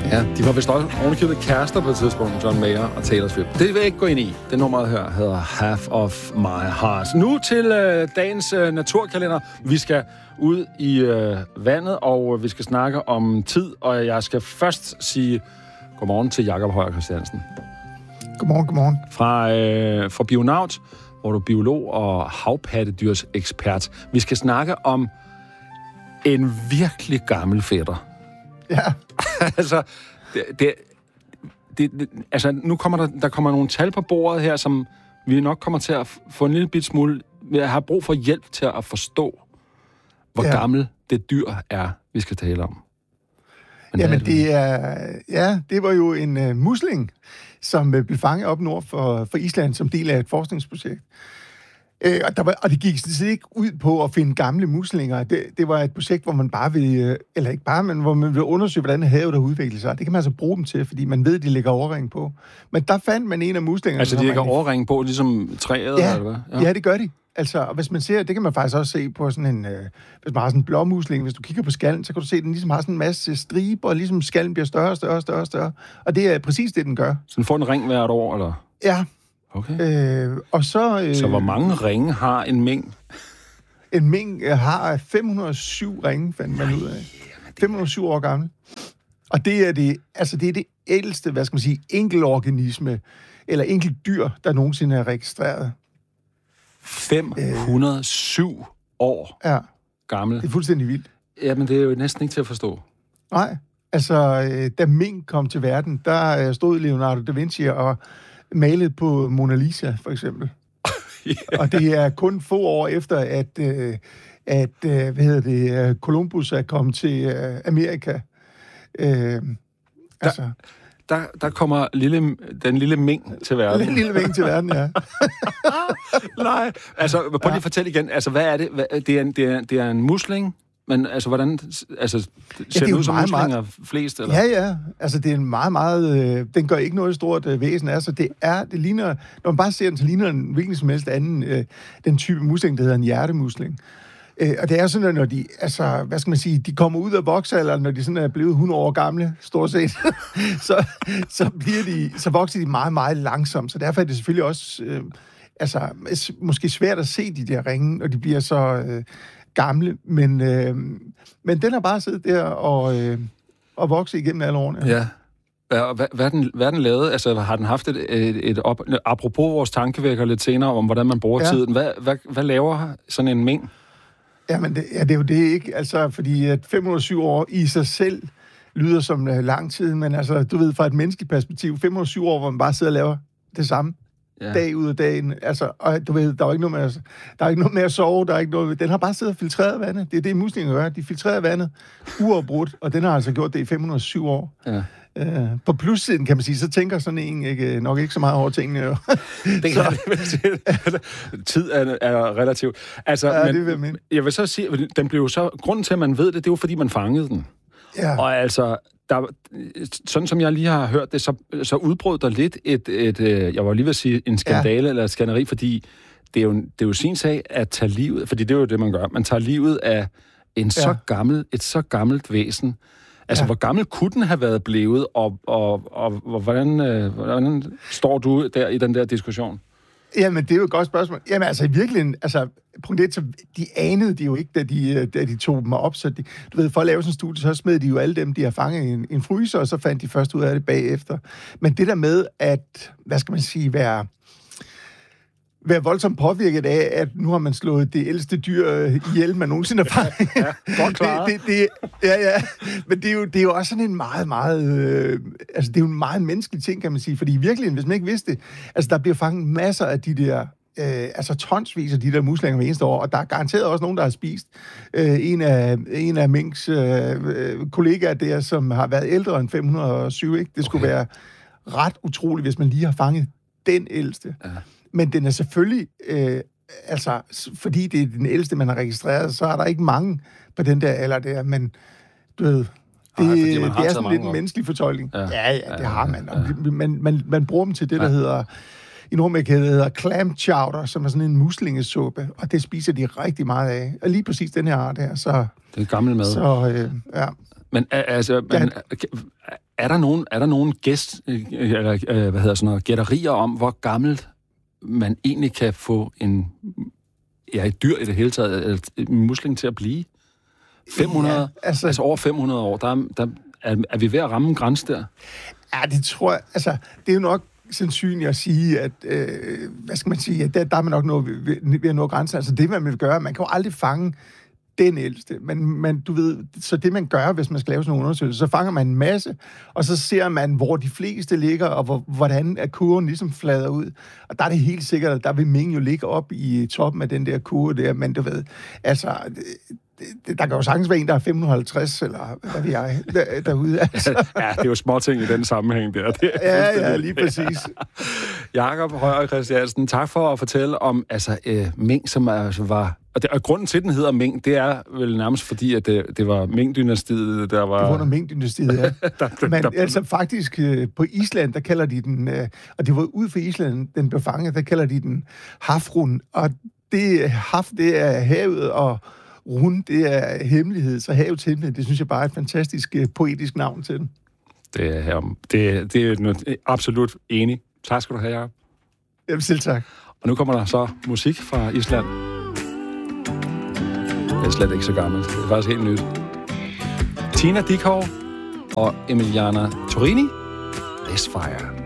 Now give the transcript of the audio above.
Ja, de var vist også ovenikøbet kærester på et tidspunkt, John Mayer og Taylor Swift. Det vil jeg ikke gå ind i. Det nummeret her hedder Half of My Heart. Nu til dagens naturkalender. Vi skal ud i vandet, og vi skal snakke om tid, og jeg skal først sige godmorgen til Jakob Højer Christiansen. Godmorgen. Fra Bionaut, hvor du er biolog og havpattedyrs ekspert. Vi skal snakke om en virkelig gammel fætter. Ja. Altså, altså, nu kommer der kommer nogle tal på bordet her, som vi nok kommer til at få en lille bit smule. Jeg har brug for hjælp til at forstå, hvor gammel det dyr er, vi skal tale om. Jamen, det var jo en musling, som blev fanget op nord for Island som del af et forskningsprojekt. Og det gik sådan set ikke ud på at finde gamle muslinger. Det var et projekt, hvor man bare ville, eller ikke bare, men hvor man ville undersøge, hvordan havet der udvikler sig. Det kan man altså bruge dem til, fordi man ved, at de lægger overring på. Men der fandt man en af muslingerne. Altså, de lægger overring på, ligesom træet, eller hvad? Ja, det gør de. Altså, og hvis man ser, det kan man faktisk også se på sådan en, hvis man har sådan en blåmusling, hvis du kigger på skallen, så kan du se, at den ligesom har sådan en masse striber, og ligesom skallen bliver større. Og det er præcis det, den gør. Så den får en ring hvert år, eller? Ja. Okay. Og så hvor mange ringe har en mink? En mink har 507 ringe, fandt man ud af. 507 år gammel. Og det er det ældste, hvad skal man sige, enkelorganisme, eller enkeltdyr, der nogensinde er registreret. 507 år gammel. Det er fuldstændig vildt. Jamen, det er jo næsten ikke til at forstå. Nej, altså, da mink kom til verden, der stod Leonardo da Vinci og malede på Mona Lisa, for eksempel. Og det er kun få år efter, at Columbus er kommet til Amerika. Der kommer den lille mink til verden. Den lille mink til verden, ja. Nej, altså prøv lige at fortælle igen. Altså, hvad er det? Det er en musling, men altså, hvordan ser det ud som muslinger flest? Eller? Ja. Altså, det er en meget... den gør ikke noget stort væsen af sig. Det ligner... Når man bare ser den, så ligner den hvilken som helst anden den type musling, der hedder en hjertemusling. Og det er sådan, at når de, altså, hvad skal man sige, de kommer ud af voksalderen, når de sådan er blevet 100 år gamle, stort set, så vokser de meget, meget langsomt. Så derfor er det selvfølgelig også, måske svært at se de der ringe, når de bliver så gamle. Men den har bare siddet der og vokset igennem alle årene. Ja. Hvad er den lavet? Altså, har den haft apropos vores tankevækker lidt senere om, hvordan man bruger tiden. Hvad laver sådan en mink? Jamen, det er jo det ikke, altså, fordi at 507 år i sig selv lyder som lang tid, men altså, du ved, fra et menneskeligt perspektiv, 507 år, hvor man bare sidder og laver det samme dag ud af dagen, altså, og du ved, der er ikke noget med at sove, der er ikke noget, den har bare siddet og filtreret vandet, det er det, muslinger gør, de filtrerer vandet uafbrudt, og den har altså gjort det i 507 år. Ja. På plussiden, kan man sige, så tænker sådan en nok ikke så meget over tingene. Jo. Det kan tid er relativt. Altså, men jeg vil så sige, den blev så, grunden til, at man ved det, det er jo, fordi man fangede den. Ja. Og altså, sådan som jeg lige har hørt det, så udbrød der lidt jeg var lige ved at sige, en skandale eller et skanderi, fordi det er jo sin sag at tage livet, fordi det er jo det, man gør. Man tager livet af et så gammelt væsen. Altså, hvor gammel kunne den have været blevet, og hvordan står du der i den der diskussion? Jamen, det er jo et godt spørgsmål. Jamen, altså, i virkeligheden, punkt 1, så de anede de jo ikke, da de tog dem op. Så du ved, for at lave sådan en studie, så smed de jo alle dem, de har fanget i en fryser, og så fandt de først ud af det bagefter. Men det der med at, hvad skal man sige, være voldsomt påvirket af, at nu har man slået det ældste dyr ihjel, man nogensinde har fanget. Ja, godt klaret. Men det er jo også sådan en meget, meget... det er jo en meget menneskelig ting, kan man sige. Fordi i virkeligheden, hvis man ikke vidste det, altså der bliver fanget masser af de der... tonsvis af de der muslinger hver eneste år, og der er garanteret også nogen, der har spist. En af Minks kollegaer der, som har været ældre end 507, ikke? Det skulle være ret utroligt, hvis man lige har fanget den ældste. Ja. Men den er selvfølgelig, fordi det er den ældste, man har registreret, så er der ikke mange på den der alder der, men du ved, det er sådan lidt en menneskelig fortolkning. Ja, det har man. Man bruger dem til det, der hedder, i Nordamerika hedder clam chowder, som er sådan en muslingesuppe, og det spiser de rigtig meget af. Og lige præcis den her art her, så... Det er gammel mad. Så, Men Er der nogen gætterier om, hvor gammelt man egentlig kan få et dyr i det hele taget, en musling til at blive? 500, ja, altså over 500 år, der er vi ved at ramme en grænse der? Ja, det tror jeg. Altså, det er jo nok sandsynligt at sige, at, hvad skal man sige, at der er man nok ved at nå grænsen. Altså, det man vil gøre, man kan jo aldrig fange den ældste, men du ved, så det man gør, hvis man skal lave sådan nogle undersøgelser, så fanger man en masse, og så ser man, hvor de fleste ligger, og hvordan er kurven ligesom flader ud. Og der er det helt sikkert, at der vil Ming jo ligge op i toppen af den der kurve der, men du ved, altså, der kan jo sagtens være en, der er 550, eller hvad ved jeg, derude. Altså. Ja, det er jo småting i den sammenhæng der. Ja, lige præcis. Jakob Høyer Christiansen, tak for at fortælle om Ming, som altså var... Og grunden til, den hedder Ming, det er vel nærmest fordi, at det var Ming-dynastiet, der var... Det var under Ming-dynastiet, ja. Men altså faktisk på Island, der kalder de den... og det var ud for Island, den blev fanget, der kalder de den Hafrun. Og det er havet, og Run, det er hemmelighed, så havets hemmelighed, det synes jeg bare er et fantastisk poetisk navn til den. Det er absolut enig. Tak skal du have, Jacob. Jamen selv tak. Og nu kommer der så musik fra Island. Det er slet ikke så gammelt. Det er faktisk helt nyt. Tina Dickow og Emiliana Torini. This Fire.